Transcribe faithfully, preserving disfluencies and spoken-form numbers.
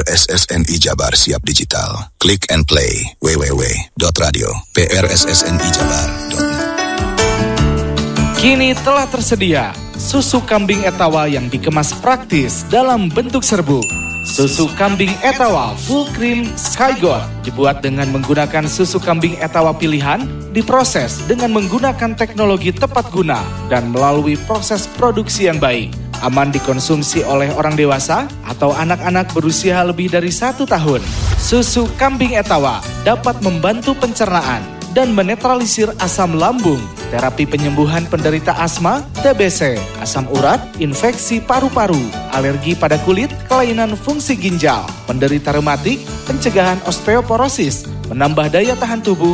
S S N I Jabar siap digital. Click and play w w w dot radio p r s s n i jabar dot net. Kini telah tersedia susu kambing Etawa yang dikemas praktis dalam bentuk serbuk. Susu kambing Etawa Full Cream Sky Gold dibuat dengan menggunakan susu kambing Etawa pilihan, diproses dengan menggunakan teknologi tepat guna dan melalui proses produksi yang baik. Aman dikonsumsi oleh orang dewasa atau anak-anak berusia lebih dari satu tahun. Susu kambing Etawa dapat membantu pencernaan dan menetralisir asam lambung, terapi penyembuhan penderita asma, T B C, asam urat, infeksi paru-paru, alergi pada kulit, kelainan fungsi ginjal, penderita rematik, pencegahan osteoporosis, menambah daya tahan tubuh,